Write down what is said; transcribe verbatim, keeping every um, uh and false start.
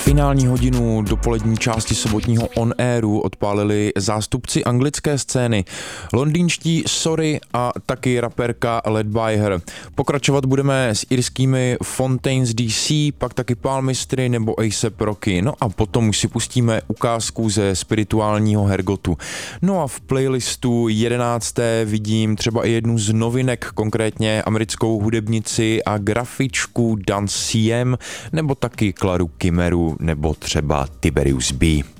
Finální hodinu dopolední části sobotního On Airu odpálili zástupci anglické scény, londýnští Sorry a taky raperka Led By Her. Pokračovat budeme s irskými Fontaines D C, pak taky Palmistry nebo A$ej ép Rocky, no a potom už si pustíme ukázku ze spirituálního Hergotu. No a v playlistu jedenácté vidím třeba i jednu z novinek, konkrétně americkou hudebnici a grafičku Dan C M, nebo taky Klaru Kimeru, nebo třeba Tiberius B.